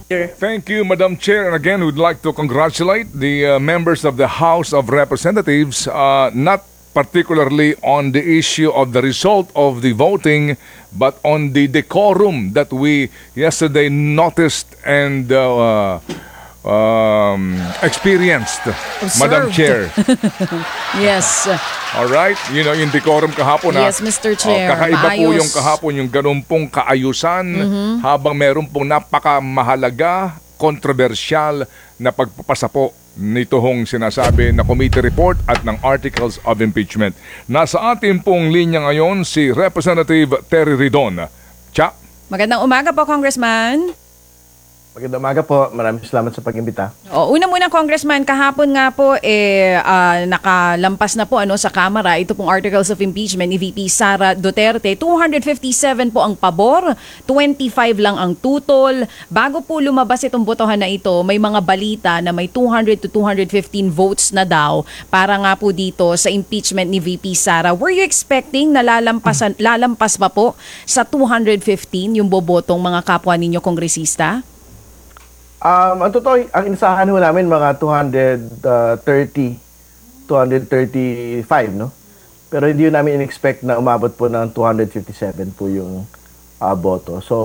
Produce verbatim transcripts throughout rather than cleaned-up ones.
Thank you, Madam Chair. And again, we'd like to congratulate the uh, members of the House of Representatives, uh, not particularly on the issue of the result of the voting, but on the decorum that we yesterday noticed and uh, um, experienced, Observed. Madam Chair. Yes. All right, you know, yung decorum kahapon. Yes, Mister Chair. Oh, kakaiba po Maayos. yung kahapon, yung ganun pong kaayusan, Mm-hmm. habang meron pong napakamahalaga, kontrobersyal na pagpapasa po nito hong sinasabi na committee report at ng articles of impeachment. Nasa atin pong linya ngayon si Representative Terry Ridon. Cha? Magandang umaga po, Congressman. Magandang umaga po. Maraming salamat sa pag-imbita. O, una muna, Congressman, kahapon nga po eh ah, nakalampas na po ano sa Kamara ito pong articles of impeachment ni V P Sara Duterte. two hundred fifty-seven po ang pabor, twenty-five lang ang tutol. Bago po lumabas itong botohan na ito, may mga balita na may two hundred to two hundred fifteen votes na daw para nga po dito sa impeachment ni V P Sara. Were you expecting na lalampasan, lalampas pa po sa two hundred fifteen yung bobotong mga kapwa ninyo kongresista? Um, ang totoo, ang inasahan ho namin mga two hundred thirty, two hundred thirty-five, no? Pero hindi ho namin in-expect na umabot po ng two hundred fifty-seven po yung uh, boto. So,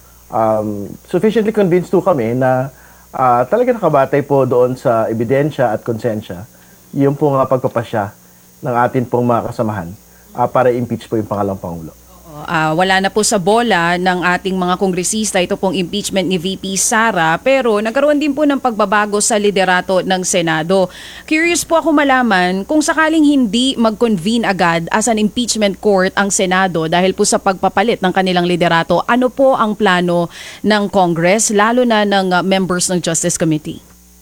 um, sufficiently convinced po kami na uh, talaga nakabatay po doon sa ebidensya at konsensya yung pong uh, pagpapasya ng atin pong mga kasamahan uh, para impeach po yung pangalawang Pangulo. Uh, wala na po sa bola ng ating mga kongresista ito pong impeachment ni V P Sara, pero nagkaroon din po ng pagbabago sa liderato ng Senado. Curious po ako malaman kung sakaling hindi mag-convene agad as an impeachment court ang Senado dahil po sa pagpapalit ng kanilang liderato, ano po ang plano ng Congress, lalo na ng uh, members ng Justice Committee?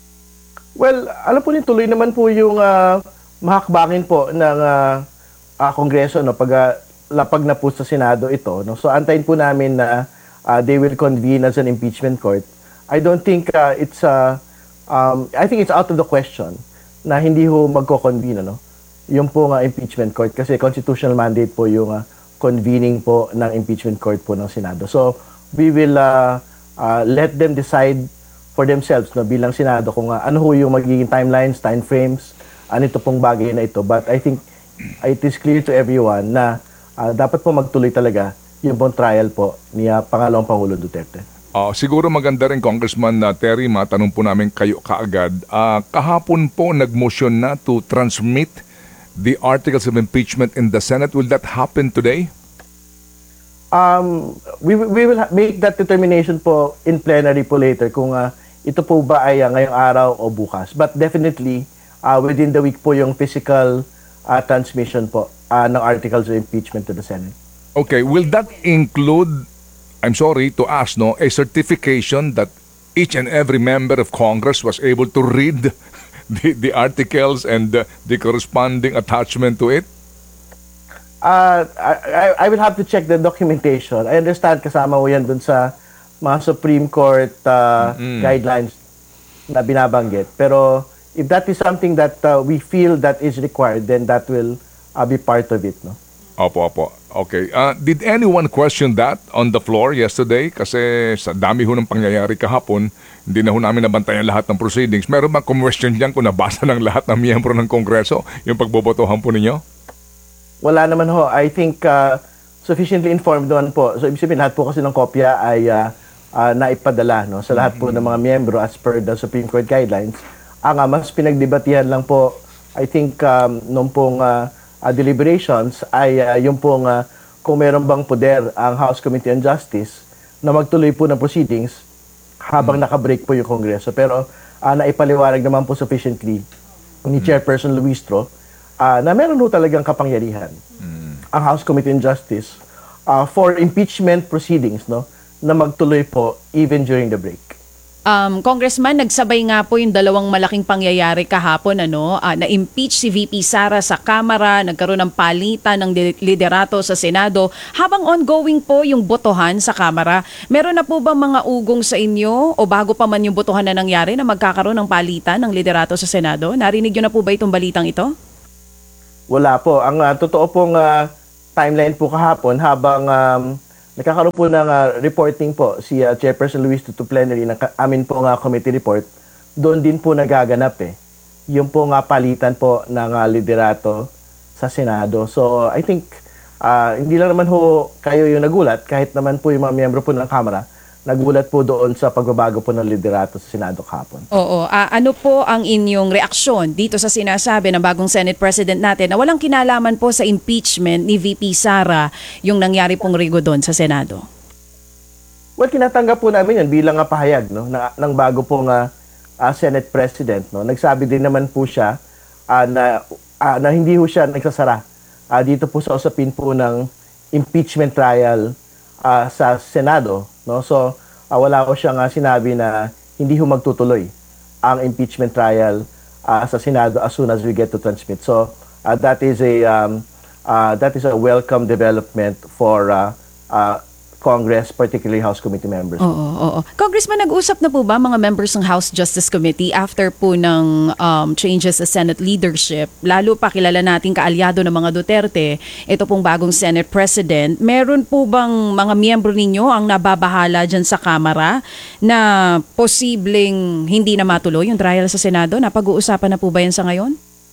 Well, alam po niyo, tuloy naman po yung uh, mahakbangin po ng uh, uh, Kongreso, no, pag uh, lapag na po sa Senado ito, no? So antayin po namin na uh, they will convene as an impeachment court. I don't think uh, it's uh, um, I think it's out of the question na hindi ho magko-convene, no? Yung po nga impeachment court kasi constitutional mandate po yung uh, convening po ng impeachment court po ng Senado. So we will uh, uh, let them decide for themselves, no, bilang Senado kung uh, ano ho yung magiging timelines, time frames, ano ito pong bagay na ito. But I think it is clear to everyone na Uh, dapat po magtuloy talaga yung pong trial po ni uh, Pangalawang Pangulo Duterte. Uh, siguro maganda rin, Congressman uh, Terry, matanong po namin kayo kaagad. Uh, kahapon po nag-motion na to transmit the articles of impeachment in the Senate. Will that happen today? Um, we, we will make that determination po in plenary po later kung uh, ito po ba ay uh, ngayong araw o bukas. But definitely, uh, within the week po yung physical uh, transmission po Uh, ng articles of impeachment to the Senate. Okay, will that include, I'm sorry to ask, no, a certification that each and every member of Congress was able to read the, the articles and the, the corresponding attachment to it? Uh, I, I will have to check the documentation. I understand kasama mo yan dun sa mga Supreme Court uh, mm-hmm. guidelines na binabanggit. Pero if that is something that uh, we feel that is required, then that will I'll be part of it, no? Opo, opo. Okay. Uh, did anyone question that on the floor yesterday? Kasi sa dami ho ng pangyayari kahapon, hindi na ho namin nabantayan lahat ng proceedings. Meron bang question dyan kung nabasa ng lahat ng miyembro ng Kongreso yung pagbobotohan po ninyo? Wala naman ho. I think uh, sufficiently informed naman po. So, ibig sabihin, lahat po kasi ng kopya ay uh, uh, naipadala, no, sa lahat po ng mga miyembro as per the Supreme Court guidelines. Ang uh, mas pinagdebatihan lang po, I think, um, nung pong uh, Uh, deliberations ay uh, yung pong uh, kung meron bang poder ang House Committee on Justice na magtuloy po ng proceedings habang hmm. nakabreak po yung Kongreso. Pero uh, naipaliwanag naman po sufficiently ni Chairperson Luistro uh, na meron po talagang kapangyarihan hmm. ang House Committee on Justice uh, for impeachment proceedings, no, na magtuloy po even during the break. Um, Congressman, nagsabay nga po yung dalawang malaking pangyayari kahapon, ano, uh, na-impeach si V P Sara sa Kamara, nagkaroon ng palitan ng liderato sa Senado. Habang ongoing po yung botohan sa Kamara, meron na po ba mga ugong sa inyo o bago pa man yung botohan na nangyari na magkakaroon ng palitan ng liderato sa Senado? Narinig nyo na po ba itong balitang ito? Wala po. Ang uh, totoo pong uh, timeline po kahapon habang um, Nagkakaroon po ng ah, reporting po si ah, Chairperson Luis to plenary ng ka- amin po nga committee report. Doon din po nagaganap eh. Yung po nga palitan po ng ah, liderato sa Senado. So I think ah, hindi lang naman ho kayo yung nagulat, kahit naman po yung mga miyembro po ng Kamara, nagulat po doon sa pagbabago po ng liderato sa Senado kahapon. Oo. Ah, ano po ang inyong reaksyon dito sa sinasabi ng bagong Senate President natin na walang kinalaman po sa impeachment ni V P Sara yung nangyari pong rigo doon sa Senado? Well, kinatanggap po namin yan bilang nga pahayag no, ng, ng bago pong ah, ah, Senate President. No. Nagsabi din naman po siya ah, na, ah, na hindi po siya nagsasara ah, dito po sa usapin po ng impeachment trial ah, sa Senado. No? So, ah, wala ko siyang ah, sinabi na hindi ho magtutuloy ang impeachment trial ah, sa Senado as soon as we get to transmit. So, ah, that is a um, ah, that is a welcome development for ah, ah, Congress, particularly House Committee members. Oo, oo. Congressman, nag-usap na po ba mga members ng House Justice Committee after po ng um, changes sa Senate leadership? Lalo pa kilala nating kaalyado ng mga Duterte, ito pong bagong Senate President. Meron po bang mga miyembro ninyo ang nababahala dyan sa Kamara na posibleng hindi na matuloy yung trial sa Senado? Napag-uusapan na po ba yan sa ngayon?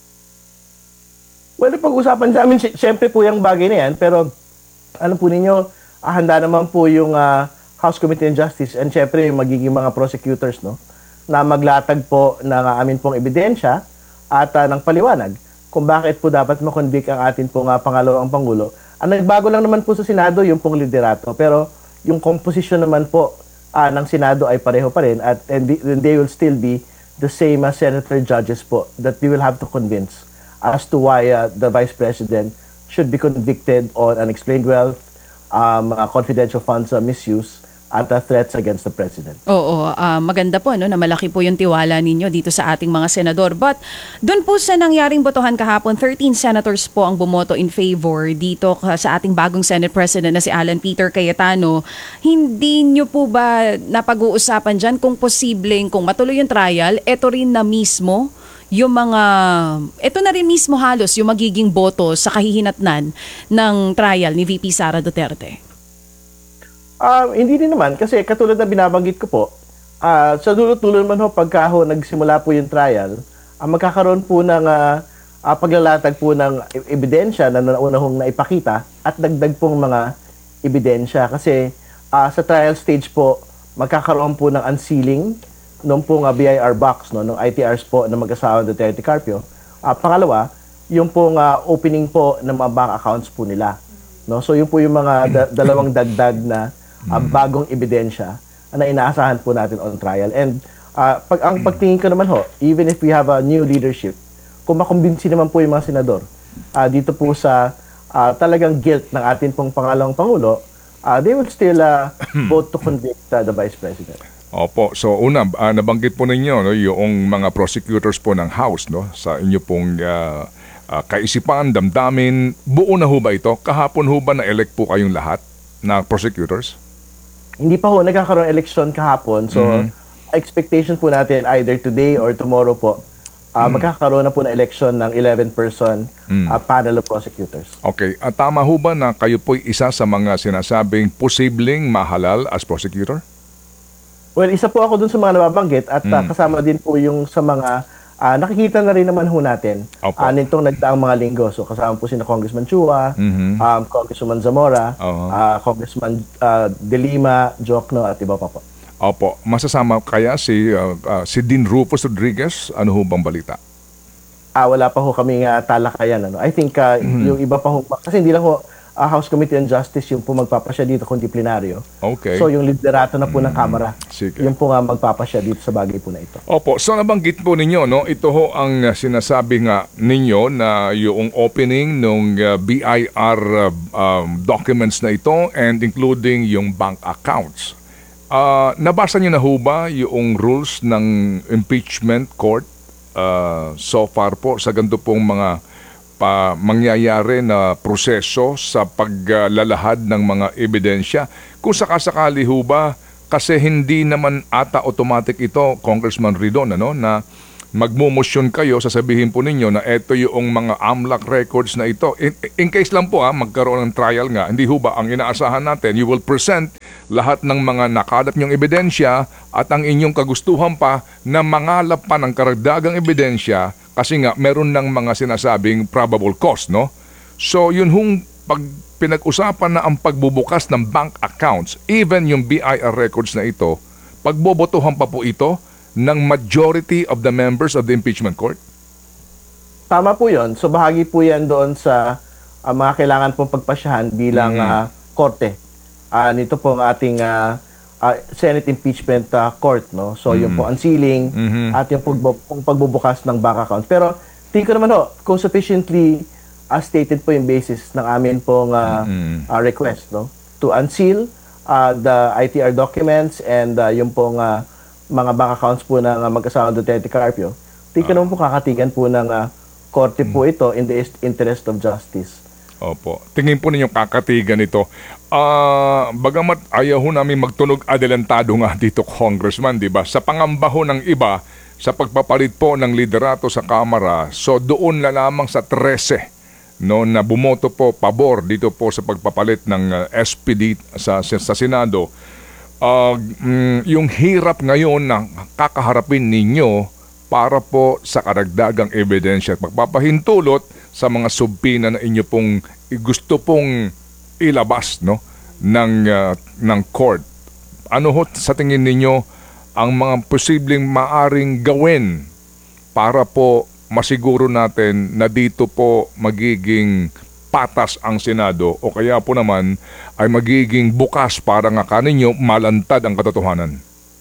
Well, pag-usapan namin, sy- syempre po yung bagay na yan, pero alam po ninyo, ah, handa naman po yung ah, House Committee on Justice and syempre yung magiging mga prosecutors no, na maglatag po ng ah, amin pong ebidensya at ah, ng paliwanag kung bakit po dapat makonvict ang atin pong ah, pangalawang Pangulo. Ang nagbago lang naman po sa Senado yung pong liderato, pero yung composition naman po ah, ng Senado ay pareho pa rin at and the- and they will still be the same as senator judges po that we will have to convince as to why uh, the Vice President should be convicted on unexplained wealth, um, uh, confidential funds uh, misuse, at uh, threats against the President. Oo, ah, maganda po no, na malaki po yung tiwala ninyo dito sa ating mga senador. But doon po sa nangyaring botohan kahapon, thirteen senators po ang bumoto in favor dito ka- sa ating bagong Senate President na si Alan Peter Cayetano. Hindi nyo po ba napag-uusapan dyan kung posibleng, kung matuloy yung trial, eto rin na mismo yung mga, eto na rin mismo halos yung magiging boto sa kahihinatnan ng trial ni V P Sara Duterte? Um, hindi din naman, kasi katulad na binabanggit ko po, ah, sa dulo-dulo naman ho, pagka ho nagsimula po yung trial, ah, magkakaroon po ng ah, ah, paglalatag po ng e- ebidensya na nauna hong naipakita at dagdag pong mga ebidensya. Kasi ah, sa trial stage po, magkakaroon po ng unsealing nung pong ah, B I R box, no, nung I T Rs po ng mag-asawa Duterte Carpio. Ah, pangalawa, yung pong ah, opening po ng mga bank accounts po nila. No? So yun po yung mga da- dalawang dagdag na ah, bagong ebidensya na inaasahan po natin on trial. And ah, pag, ang pagtingin ko naman ho, even if we have a new leadership, kung makumbinsi naman po yung mga senador ah, dito po sa ah, talagang guilt ng atin pong pangalawang Pangulo, ah, they will still ah, vote to convict ah, the Vice President. Opo. So una, ah, nabanggit po ninyo no, yung mga prosecutors po ng House no, sa inyo pong ah, ah, kaisipan, damdamin. Buo na ho ba ito? Kahapon ho ba na-elect po kayong lahat na prosecutors? Hindi pa ho nagkakaroon election kahapon. So, expectation po natin either today or tomorrow po, ah, magkakaroon na po ng election ng eleven-person ah, panel of prosecutors. Okay. At tama ho ba na kayo po'y isa sa mga sinasabing posibleng mahalal as prosecutor? Well, isa po ako dun sa mga nababanggit at ah, kasama din po yung sa mga ah, nakikita na rin naman ho natin Opo. ah, nitong nagdaang mga linggo. So, kasama po sina Congressman Chua, um, Congresswoman Zamora, Oo. ah, Congressman ah, De Lima, Jokno, at iba pa po. Opo. Masasama kaya si, ah, ah, si Dean Rufus Rodriguez? Ano ho bang balita? Ah, wala pa ho kaming ah, talakayan. Ano? I think ah, yung iba pa ho, kasi hindi lang ho ah, House Committee on Justice yung po magpapasya dito kundi plenaryo. Okay. So yung liderato na po ng Kamara, Sige. yung po nga magpapasya dito sa bagay po na ito. Opo, so nabanggit po ninyo, no? Ito ho ang uh, sinasabi nga ninyo na yung opening ng uh, B I R uh, um, documents na ito and including yung bank accounts. Uh, nabasa niyo na ho ba yung rules ng impeachment court uh, so far po sa ganito pong mga pa mangyayari na proseso sa paglalahad ng mga ebidensya? Kung sakasakali ho ba, kasi hindi naman ata automatic ito, Congressman Ridon, ano, na magmumosyon kayo, sasabihin po ninyo na eto yung mga AMLAC records na ito. In, in case lang po ha, magkaroon ng trial nga, hindi ho ba ang inaasahan natin, you will present lahat ng mga nakalap nyong ebidensya at ang inyong kagustuhan pa na mangalap pa ng karagdagang ebidensya kasi nga meron ng mga sinasabing probable cause, no? So yun hong pag pinag-usapan na ang pagbubukas ng bank accounts, even yung B I R records na ito, pagbobotohan pa po ito ng majority of the members of the impeachment court? Tama po yun. So bahagi po yan doon sa uh, mga kailangan pong pagpasyahan bilang Mm-hmm. uh, korte. Uh, nito po ang ating uh, uh, Senate Impeachment uh, Court. No? So yung po unsealing Mhm. at yung pagbu- pong pagbubukas ng bank account. Pero tingin ko naman ho, kung sufficiently uh, stated po yung basis ng amin pong uh, Mhm. uh, request, no? To unseal uh, the I T R documents and uh, yung pong uh, mga bank accounts po ng uh, mag-asawa Duterte Carpio, tingin ko naman po kakatigan po ng uh, korte po ito in the is- interest of justice. Opo. Tingin po ninyong kakatigan ito. Ah, bagamat ayaw ho namin magtunog adelantado nga dito, Congressman, di ba? Sa pangamba ho ng iba, sa pagpapalit po ng liderato sa Kamara, so doon na lamang sa thirteen, no, na bumoto po pabor dito po sa pagpapalit ng uh, S P D sa, sa, sa Senado. Uh, mm, yung hirap ngayon na kakaharapin ninyo para po sa karagdagang ebidensya at magpapahintulot sa mga subpina na inyo pong gusto pong ilabas, no, ng uh, ng court. Ano ho sa tingin ninyo ang mga posibleng maaring gawin para po masiguro natin na dito po magiging patas ang Senado o kaya po naman ay magiging bukas para nga kaninyo malantad ang katotohanan?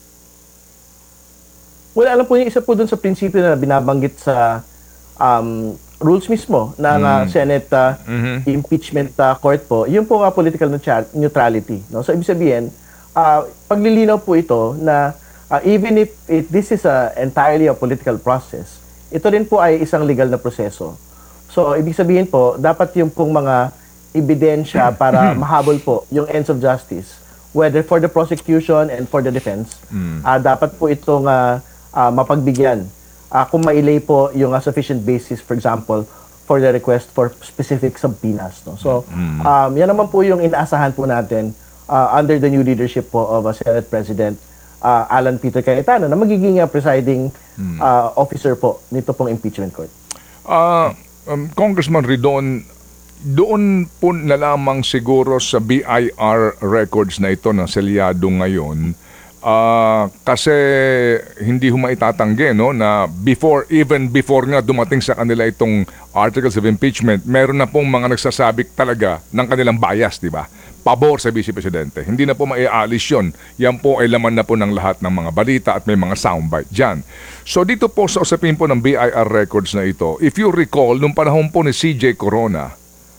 Well, alam po niyo, isa po dun sa prinsipyo na binabanggit sa um, rules mismo ng uh, Senate uh, Mhm. Impeachment uh, Court po, yung po nga political neutra- neutrality. No? So, ibig sabihin, uh, paglilinaw po ito na uh, even if it, this is a entirely a political process, ito rin po ay isang legal na proseso. So, ibig sabihin po, dapat yung pong mga ebidensya para mahabol po yung ends of justice, whether for the prosecution and for the defense, ah, dapat po itong ah, ah, mapagbigyan. Ah, kung mailay po yung ah, sufficient basis, for example, for the request for specific subpoenas. No? So, um, yan naman po yung inaasahan po natin ah, under the new leadership po of ah, Senate President ah, Alan Peter Cayetano na magiging ah, presiding ah, officer po nito pong impeachment court. Ah, um, Congressman Ridon, doon po na lamang siguro sa B I R records na ito na selyado ngayon, ah, kasi hindi ho maitatanggi, no, na before, even before nga dumating sa kanila itong articles of impeachment, meron na pong mga nagsasabi talaga ng kanilang bias, di ba? Pabor sa Vice Presidente. Hindi na po maialis yun. Yan po ay laman na po ng lahat ng mga balita at may mga soundbite dyan. So dito po sa usapin po ng B I R records na ito, if you recall, nung panahon po ni C J Corona,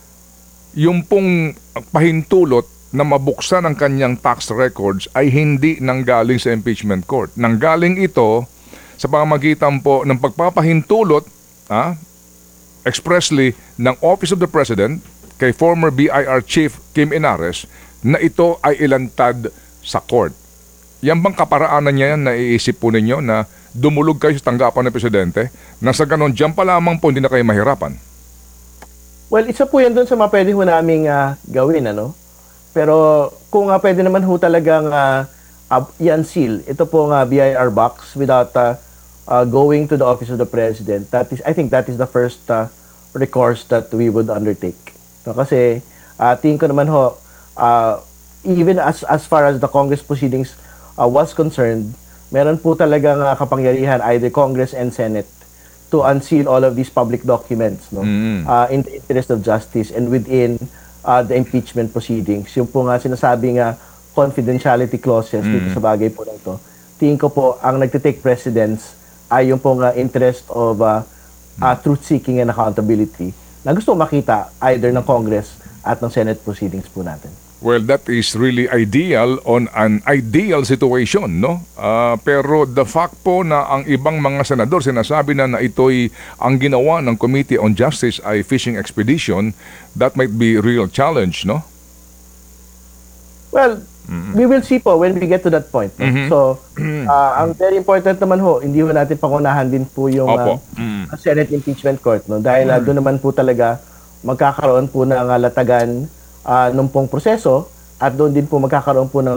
yung pong pahintulot na mabuksan ang kanyang tax records ay hindi nanggaling sa impeachment court. Nanggaling ito sa pamamagitan po ng pagpapahintulot ah, expressly ng Office of the President kay former B I R Chief Kim Inares na ito ay ilantad sa court. Yan bang kaparaanan niya yan na iisip po ninyo na dumulog kayo sa tanggapan ng Presidente na sa ganon dyan pa lamang po hindi na kayo mahirapan? Well, isa po yan doon sa mga pwede ho naming ah, gawin, ano? Pero kung uh, pwede naman ho talagang uh, uh, i-unseal ito po nga B I R box without uh, uh, going to the Office of the President, that is, I think that is the first uh, recourse that we would undertake. No, kasi uh, tingin ko naman ho, uh, even as as far as the Congress proceedings uh, was concerned, meron po talagang uh, kapangyarihan either Congress and Senate to unseal all of these public documents, no, Mm. uh, in the interest of justice and within uh, the impeachment proceedings. Yung po nga sinasabing uh, confidentiality clauses dito sa bagay po na ito. Tingin ko po ang nagtitake precedence ay yung po nga interest of uh, uh, truth-seeking and accountability na gusto makita either ng Congress at ng Senate proceedings po natin. Well, that is really ideal on an ideal situation, no? Ah, pero the fact po na ang ibang mga senador sinasabi na na ito'y ang ginawa ng Committee on Justice ay fishing expedition, that might be real challenge, no? Well, we will see po when we get to that point. no? So, ah, ang very important naman ho, hindi ho natin pangunahan din po yung Opo. ah, Senate Impeachment Court. No? Dahil ah, doon naman po talaga magkakaroon po ng ah, latagan ah, nung pong proseso at doon din po magkakaroon po ng